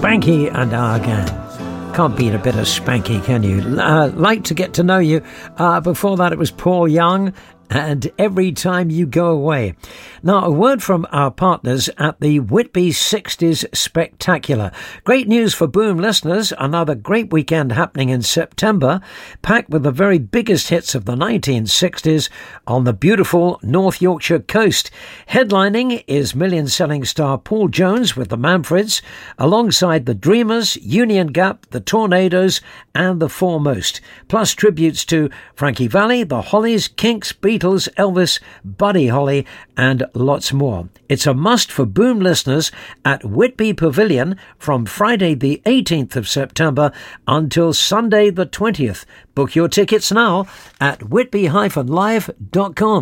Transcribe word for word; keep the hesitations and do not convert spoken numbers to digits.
Spanky and our gang. Can't beat a bit of Spanky, can you? Uh, like to get to know you. Uh, before that, it was Paul Young and Every Time You Go Away. Now, a word from our partners at the Whitby sixties Spectacular. Great news for Boom listeners. Another great weekend happening in September, packed with the very biggest hits of the nineteen sixties on the beautiful North Yorkshire coast. Headlining is million-selling star Paul Jones with the Manfreds, alongside the Dreamers, Union Gap, the Tornadoes and the Foremost, plus tributes to Frankie Valli, the Hollies, Kinks, Beatles, Elvis, Buddy Holly and lots more. It's a must for Boom listeners at Whitby Pavilion from Friday the eighteenth of September until Sunday the twentieth. Book your tickets now at whitby dash live dot com.